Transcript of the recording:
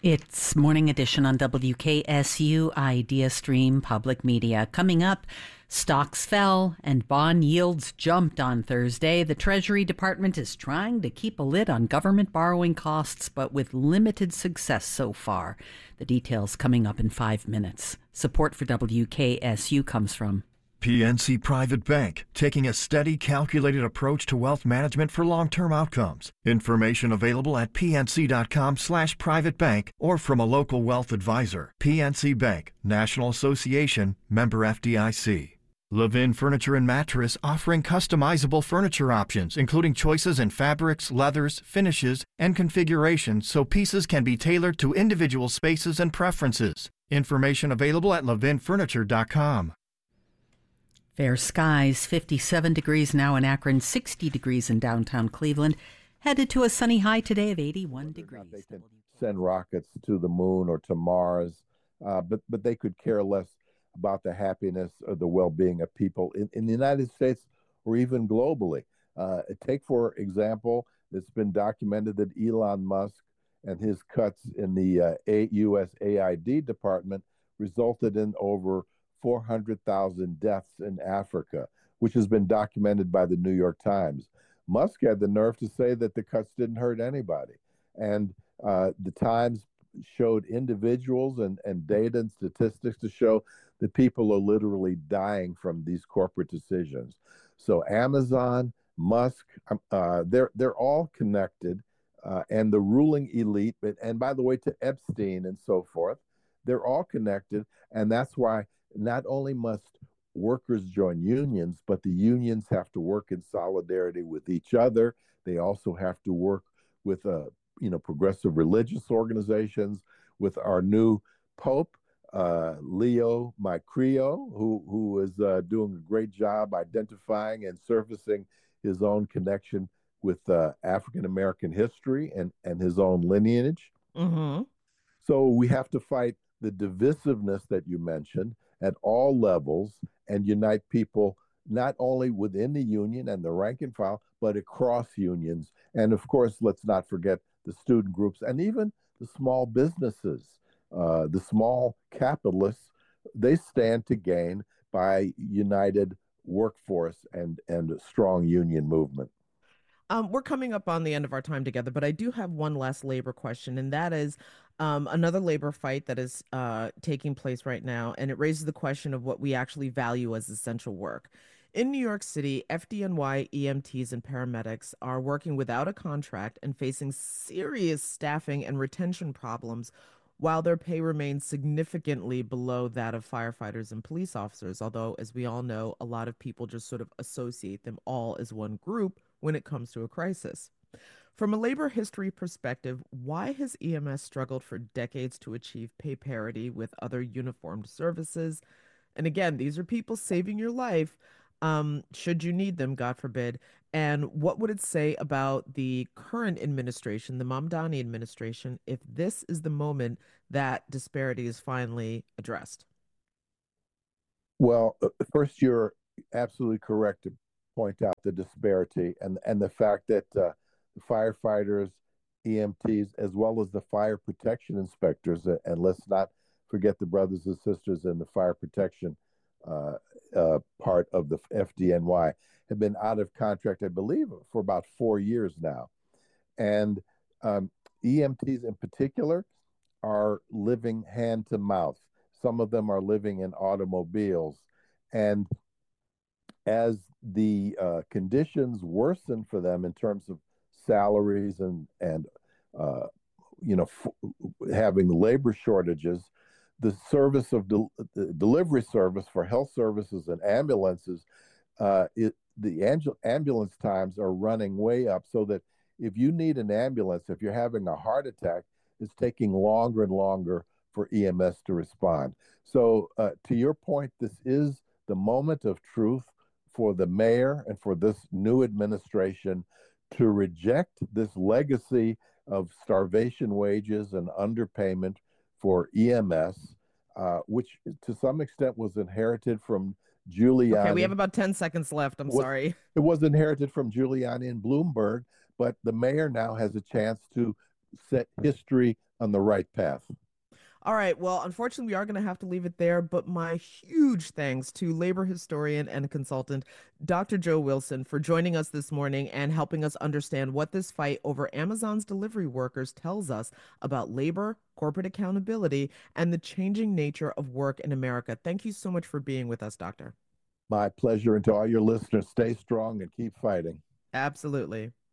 It's Morning Edition on WKSU Idea Stream Public Media. Coming up, stocks fell and bond yields jumped on Thursday. The Treasury Department is trying to keep a lid on government borrowing costs, but with limited success so far. The details coming up in 5 minutes. Support for WKSU comes from PNC Private Bank, taking a steady, calculated approach to wealth management for long-term outcomes. Information available at pnc.com/privatebank or from a local wealth advisor. PNC Bank, National Association, member FDIC. Levin Furniture and Mattress, offering customizable furniture options, including choices in fabrics, leathers, finishes, and configurations so pieces can be tailored to individual spaces and preferences. Information available at levinfurniture.com. Fair skies, 57 degrees now in Akron, 60 degrees in downtown Cleveland. Headed to a sunny high today of 81 degrees. They can send rockets to the moon or to Mars, but they could care less about the happiness or the well-being of people in the United States or even globally. Take, for example, it's been documented that Elon Musk and his cuts in the USAID department resulted in over 400,000 deaths in Africa, which has been documented by the New York Times. Musk had the nerve to say that the cuts didn't hurt anybody. And the Times showed individuals and data and statistics to show that people are literally dying from these corporate decisions. So Amazon, Musk, they're all connected, and the ruling elite, and by the way, to Epstein and so forth, they're all connected, and that's why not only must workers join unions, but the unions have to work in solidarity with each other. They also have to work with, progressive religious organizations, with our new Pope, Leo Macrio, who is doing a great job identifying and surfacing his own connection with African-American history and his own lineage. Mm-hmm. So we have to fight the divisiveness that you mentioned at all levels and unite people not only within the union and the rank and file, but across unions. And of course, let's not forget the student groups and even the small businesses, the small capitalists. They stand to gain by united workforce and a strong union movement. We're coming up on the end of our time together, but I do have one last labor question, and that is another labor fight that is taking place right now, and it raises the question of what we actually value as essential work. In New York City, FDNY EMTs and paramedics are working without a contract and facing serious staffing and retention problems, while their pay remains significantly below that of firefighters and police officers, although, as we all know, a lot of people just sort of associate them all as one group when it comes to a crisis. From a labor history perspective, why has EMS struggled for decades to achieve pay parity with other uniformed services? And again, these are people saving your life, should you need them, God forbid. And what would it say about the current administration, the Mamdani administration, if this is the moment that disparity is finally addressed? Well, first, you're absolutely correct to point out the disparity and the fact that the firefighters, EMTs, as well as the fire protection inspectors, and let's not forget the brothers and sisters in the fire protection part of the FDNY, have been out of contract, I believe, for about 4 years now. And EMTs in particular are living hand to mouth. Some of them are living in automobiles. And as the conditions worsen for them in terms of salaries and having labor shortages, the service of the delivery service for health services and ambulances, the ambulance times are running way up, so that if you need an ambulance, if you're having a heart attack, it's taking longer and longer for EMS to respond. So to your point, this is the moment of truth for the mayor and for this new administration to reject this legacy of starvation wages and underpayment for EMS, which to some extent was inherited from Giuliani. Okay, we have about 10 seconds left. I'm sorry. It was inherited from Giuliani and Bloomberg, but the mayor now has a chance to set history on the right path. All right. Well, unfortunately, we are going to have to leave it there. But my huge thanks to labor historian and consultant, Dr. Joe Wilson, for joining us this morning and helping us understand what this fight over Amazon's delivery workers tells us about labor, corporate accountability, and the changing nature of work in America. Thank you so much for being with us, Doctor. My pleasure. And to all your listeners, stay strong and keep fighting. Absolutely.